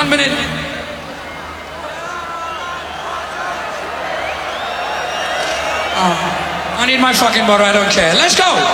1 minute. I need my fucking bottle, I don't care. Let's go!